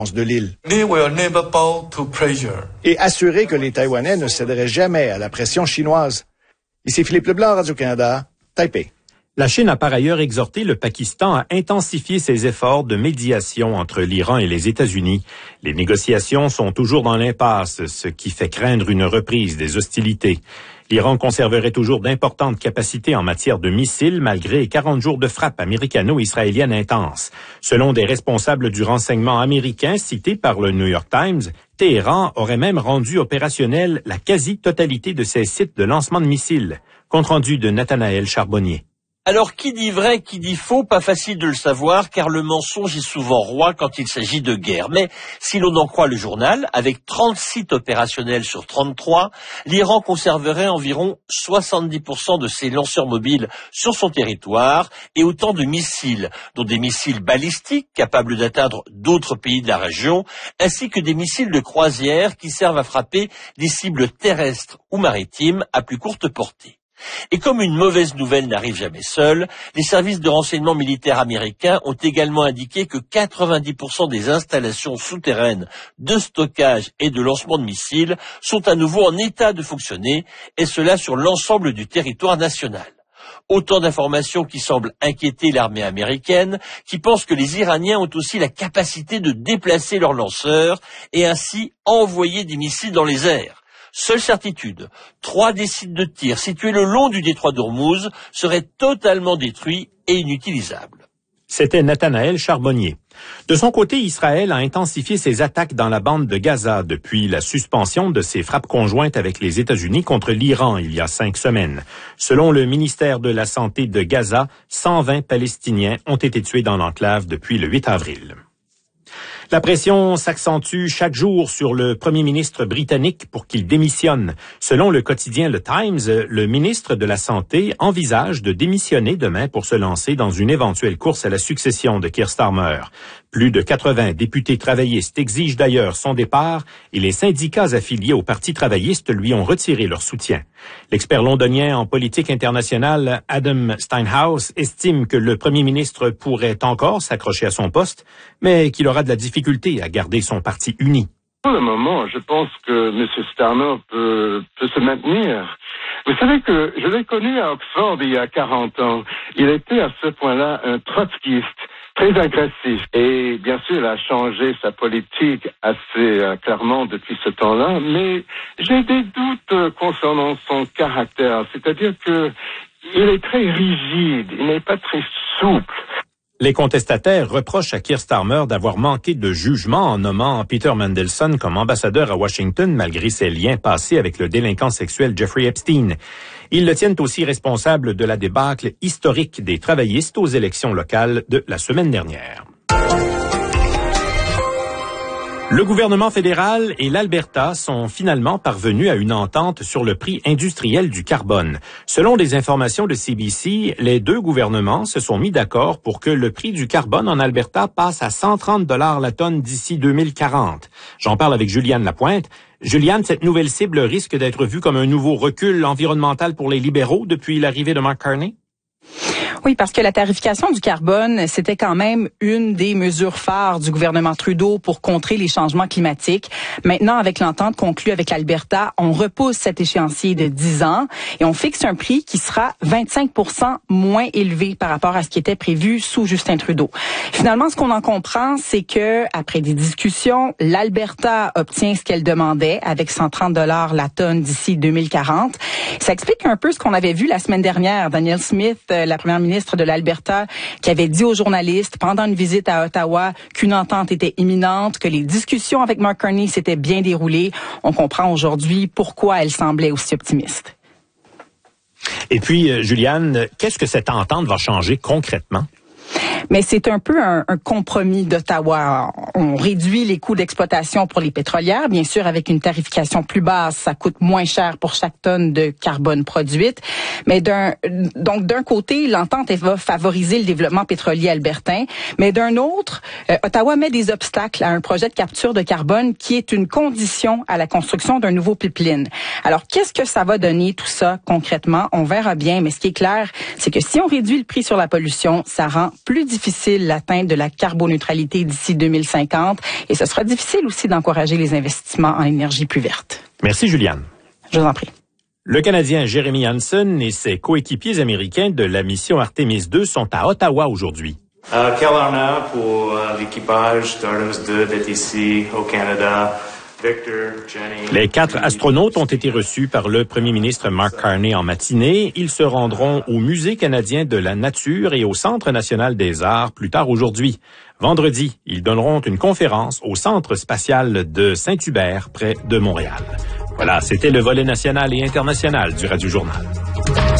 de l'île. They will never bow to pressure. Et assurer que les Taïwanais ne céderaient jamais à la pression chinoise. Ici Philippe Leblanc, Radio-Canada, Taipei. La Chine a par ailleurs exhorté le Pakistan à intensifier ses efforts de médiation entre l'Iran et les États-Unis. Les négociations sont toujours dans l'impasse, ce qui fait craindre une reprise des hostilités. L'Iran conserverait toujours d'importantes capacités en matière de missiles malgré 40 jours de frappe américano-israélienne intense. Selon des responsables du renseignement américain cités par le New York Times, Téhéran aurait même rendu opérationnelle la quasi-totalité de ses sites de lancement de missiles. Compte rendu de Nathanaël Charbonnier. Alors, qui dit vrai, qui dit faux, pas facile de le savoir, car le mensonge est souvent roi quand il s'agit de guerre. Mais, si l'on en croit le journal, avec 30 sites opérationnels sur 33, l'Iran conserverait environ 70% de ses lanceurs mobiles sur son territoire et autant de missiles, dont des missiles balistiques capables d'atteindre d'autres pays de la région, ainsi que des missiles de croisière qui servent à frapper des cibles terrestres ou maritimes à plus courte portée. Et comme une mauvaise nouvelle n'arrive jamais seule, les services de renseignement militaires américains ont également indiqué que 90% des installations souterraines de stockage et de lancement de missiles sont à nouveau en état de fonctionner, et cela sur l'ensemble du territoire national. Autant d'informations qui semblent inquiéter l'armée américaine, qui pense que les Iraniens ont aussi la capacité de déplacer leurs lanceurs et ainsi envoyer des missiles dans les airs. Seule certitude, 3 des sites de tir situés le long du détroit d'Ormuz seraient totalement détruits et inutilisables. C'était Nathanaël Charbonnier. De son côté, Israël a intensifié ses attaques dans la bande de Gaza depuis la suspension de ses frappes conjointes avec les États-Unis contre l'Iran il y a 5 semaines. Selon le ministère de la Santé de Gaza, 120 Palestiniens ont été tués dans l'enclave depuis le 8 avril. La pression s'accentue chaque jour sur le premier ministre britannique pour qu'il démissionne. Selon le quotidien Le Times, le ministre de la Santé envisage de démissionner demain pour se lancer dans une éventuelle course à la succession de Keir Starmer. Plus de 80 députés travaillistes exigent d'ailleurs son départ et les syndicats affiliés au Parti travailliste lui ont retiré leur soutien. L'expert londonien en politique internationale Adam Steinhaus estime que le premier ministre pourrait encore s'accrocher à son poste, mais qu'il aura de la difficulté à garder son parti uni. Pour le moment, je pense que M. Starmer peut se maintenir. Vous savez que je l'ai connu à Oxford il y a 40 ans. Il était à ce point-là un trotskiste, très agressif. Et bien sûr, il a changé sa politique assez clairement depuis ce temps-là. Mais j'ai des doutes concernant son caractère. C'est-à-dire que il est très rigide, il n'est pas très souple. Les contestataires reprochent à Keir Starmer d'avoir manqué de jugement en nommant Peter Mandelson comme ambassadeur à Washington malgré ses liens passés avec le délinquant sexuel Jeffrey Epstein. Ils le tiennent aussi responsable de la débâcle historique des travaillistes aux élections locales de la semaine dernière. Le gouvernement fédéral et l'Alberta sont finalement parvenus à une entente sur le prix industriel du carbone. Selon des informations de CBC, les deux gouvernements se sont mis d'accord pour que le prix du carbone en Alberta passe à 130 $ la tonne d'ici 2040. J'en parle avec Juliane Lapointe. Juliane, cette nouvelle cible risque d'être vue comme un nouveau recul environnemental pour les libéraux depuis l'arrivée de Mark Carney? Oui, parce que la tarification du carbone, c'était quand même une des mesures phares du gouvernement Trudeau pour contrer les changements climatiques. Maintenant, avec l'entente conclue avec l'Alberta, on repousse cet échéancier de 10 ans et on fixe un prix qui sera 25% moins élevé par rapport à ce qui était prévu sous Justin Trudeau. Finalement, ce qu'on en comprend, c'est que après des discussions, l'Alberta obtient ce qu'elle demandait avec 130 $ la tonne d'ici 2040. Ça explique un peu ce qu'on avait vu la semaine dernière. Danielle Smith, la première ministre de l'Alberta, qui avait dit aux journalistes pendant une visite à Ottawa qu'une entente était imminente, que les discussions avec Mark Carney s'étaient bien déroulées. On comprend aujourd'hui pourquoi elle semblait aussi optimiste. Et puis, Juliane, qu'est-ce que cette entente va changer concrètement? Mais c'est un peu un compromis d'Ottawa. On réduit les coûts d'exploitation pour les pétrolières. Bien sûr, avec une tarification plus basse, ça coûte moins cher pour chaque tonne de carbone produite. Mais d'un côté, l'entente va favoriser le développement pétrolier albertain. Mais d'un autre, Ottawa met des obstacles à un projet de capture de carbone qui est une condition à la construction d'un nouveau pipeline. Alors, qu'est-ce que ça va donner tout ça concrètement? On verra bien. Mais ce qui est clair, c'est que si on réduit le prix sur la pollution, ça rend plus difficile l'atteinte de la carboneutralité d'ici 2050 et ce sera difficile aussi d'encourager les investissements en énergie plus verte. Merci, Juliane. Je vous en prie. Le Canadien Jeremy Hansen et ses coéquipiers américains de la mission Artemis II sont à Ottawa aujourd'hui. Quel honneur pour l'équipage Stardust 2 d'être ici au Canada. Victor, Jenny. Les 4 astronautes ont été reçus par le premier ministre Mark Carney en matinée. Ils se rendront au Musée canadien de la nature et au Centre national des arts plus tard aujourd'hui. Vendredi, ils donneront une conférence au Centre spatial de Saint-Hubert, près de Montréal. Voilà, c'était le volet national et international du Radio Journal.